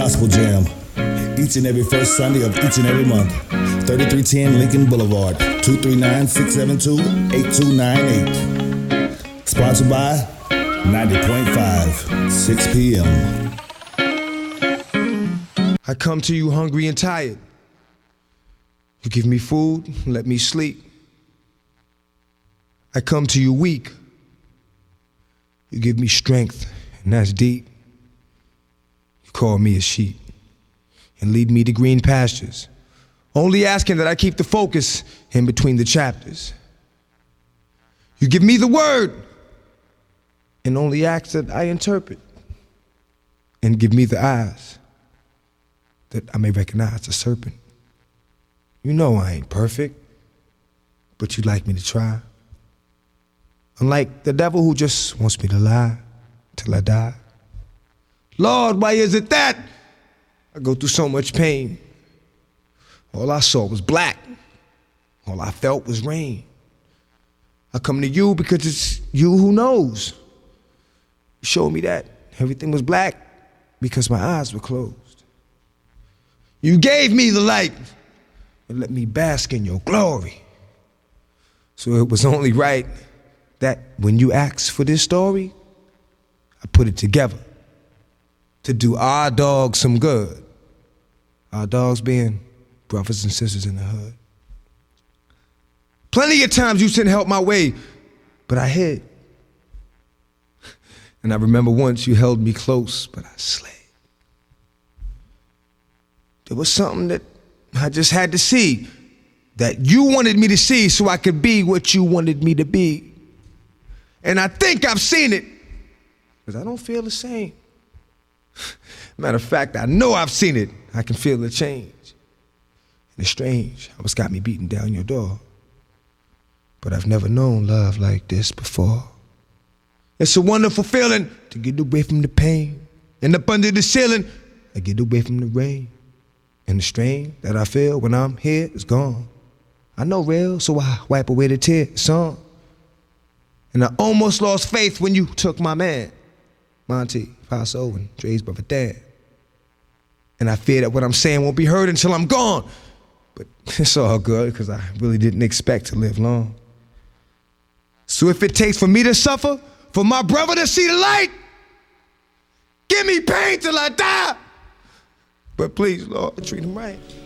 Gospel Jam, each and every first Sunday of each and every month. 3310 Lincoln Boulevard, 239-672-8298. Sponsored by 90.5, 6 p.m. I come to you hungry and tired. You give me food, let me sleep. I come to you weak. You give me strength, and that's deep. You call me a sheep and lead me to green pastures, only asking that I keep the focus in between the chapters. You give me the word and only ask that I interpret, and give me the eyes that I may recognize the serpent. You know I ain't perfect, but you'd like me to try. Unlike the devil who just wants me to lie till I die. Lord, why is it that I go through so much pain? All I saw was black. All I felt was rain. I come to you because it's you who knows. You showed me that everything was black because my eyes were closed. You gave me the light and let me bask in your glory. So it was only right that when you asked for this story, I put it together to do our dogs some good. Our dogs being brothers and sisters in the hood. Plenty of times you sent help my way, but I hid. And I remember once you held me close, but I slid. There was something that I just had to see, that you wanted me to see so I could be what you wanted me to be. And I think I've seen it, because I don't feel the same. Matter of fact, I know I've seen it. I can feel the change. And it's strange how it's got me beating down your door. But I've never known love like this before. It's a wonderful feeling to get away from the pain. And up under the ceiling, I get away from the rain. And the strain that I feel when I'm here is gone. I know real, so I wipe away the tears, song. And I almost lost faith when you took my man, Monty, Paso, and Dre's brother Dan. And I fear that what I'm saying won't be heard until I'm gone. But it's all good, because I really didn't expect to live long. So if it takes for me to suffer, for my brother to see the light, give me pain till I die. But please, Lord, treat him right.